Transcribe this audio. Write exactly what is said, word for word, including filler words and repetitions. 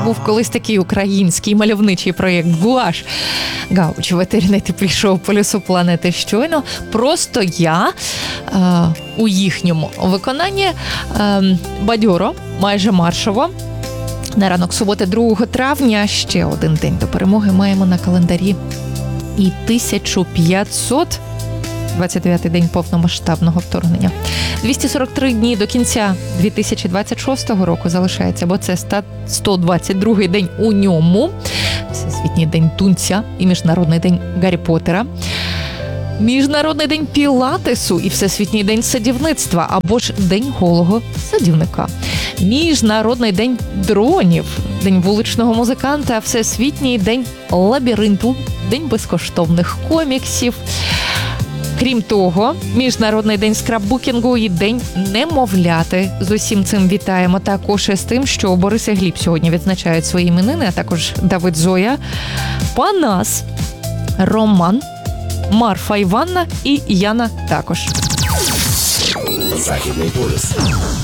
був колись такий український мальовничий проєкт «Гуаш». Гауч, ветеринар, ти прийшов по лісу планети щойно. Просто я е, у їхньому виконанні е, бадьоро, майже маршово. На ранок суботи, другого травня, ще один день до перемоги маємо на календарі. І тисяча п'ятсот двадцять дев'ятий день повномасштабного вторгнення. двісті сорок три дні до кінця дві тисячі двадцять шостого року залишається, бо це сто двадцять другий день у ньому. Всесвітній день тунця і Міжнародний день Гаррі Поттера. Міжнародний день пілатесу і Всесвітній день садівництва, або ж День голого садівника. Міжнародний день дронів, День вуличного музиканта, Всесвітній день лабіринту, День безкоштовних коміксів. Крім того, Міжнародний день скраббукінгу і День немовляти. З усім цим вітаємо. Також із тим, що Борис і Гліб сьогодні відзначають свої іменини, а також Давид, Зоя, Панас, Роман, Марфа Іванна і Яна також. Західний полюс.